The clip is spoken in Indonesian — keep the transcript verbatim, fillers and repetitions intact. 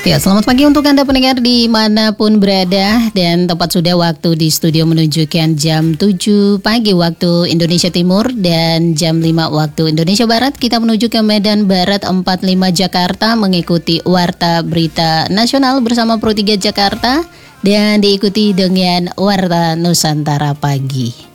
Ya, selamat pagi untuk Anda pendengar dimanapun berada. Dan tepat sudah waktu di studio menunjukkan jam tujuh pagi waktu Indonesia Timur dan jam lima waktu Indonesia Barat. Kita menuju ke Medan Barat empat puluh lima Jakarta mengikuti Warta Berita Nasional bersama Pro tiga Jakarta. Dan diikuti dengan Warta Nusantara Pagi.